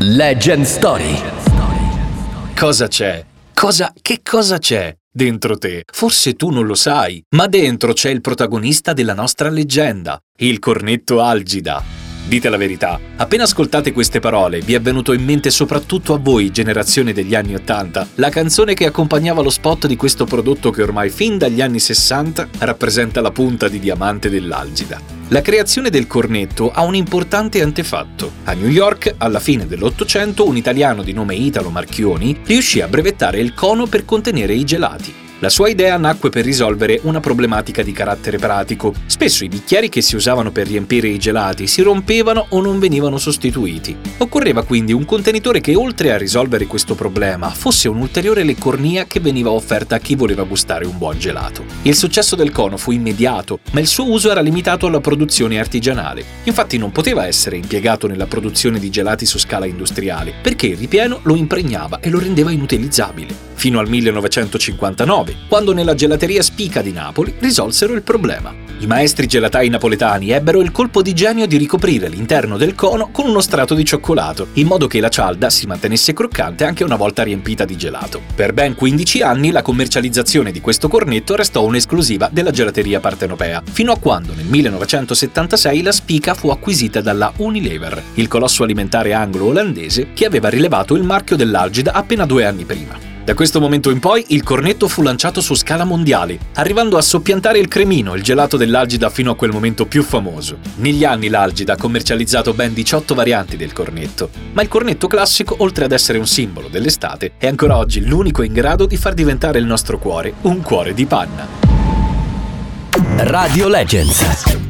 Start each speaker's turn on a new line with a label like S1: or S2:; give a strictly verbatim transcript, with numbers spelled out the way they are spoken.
S1: Legend Story.
S2: Cosa c'è? Cosa, che cosa c'è dentro te? Forse tu non lo sai, ma dentro c'è il protagonista della nostra leggenda, il cornetto Algida. Dite la verità, appena ascoltate queste parole vi è venuto in mente, soprattutto a voi, generazione degli anni ottanta, la canzone che accompagnava lo spot di questo prodotto che ormai fin dagli anni sessanta rappresenta la punta di diamante dell'Algida. La creazione del cornetto ha un importante antefatto. A New York, alla fine dell'Ottocento, un italiano di nome Italo Marchioni riuscì a brevettare il cono per contenere i gelati. La sua idea nacque per risolvere una problematica di carattere pratico. Spesso i bicchieri che si usavano per riempire i gelati si rompevano o non venivano sostituiti. Occorreva quindi un contenitore che, oltre a risolvere questo problema, fosse un'ulteriore leccornia che veniva offerta a chi voleva gustare un buon gelato. Il successo del cono fu immediato, ma il suo uso era limitato alla produzione artigianale. Infatti non poteva essere impiegato nella produzione di gelati su scala industriale, perché il ripieno lo impregnava e lo rendeva inutilizzabile. Fino al millenovecentocinquantanove, quando nella gelateria Spica di Napoli risolsero il problema. I maestri gelatai napoletani ebbero il colpo di genio di ricoprire l'interno del cono con uno strato di cioccolato, in modo che la cialda si mantenesse croccante anche una volta riempita di gelato. Per ben quindici anni la commercializzazione di questo cornetto restò un'esclusiva della gelateria partenopea, fino a quando nel millenovecentosettantasei la Spica fu acquisita dalla Unilever, il colosso alimentare anglo-olandese che aveva rilevato il marchio dell'Algida appena due anni prima. Da questo momento in poi il cornetto fu lanciato su scala mondiale, arrivando a soppiantare il cremino, il gelato dell'Algida fino a quel momento più famoso. Negli anni l'Algida ha commercializzato ben diciotto varianti del cornetto, ma il cornetto classico, oltre ad essere un simbolo dell'estate, è ancora oggi l'unico in grado di far diventare il nostro cuore un cuore di panna.
S1: Radio Legends.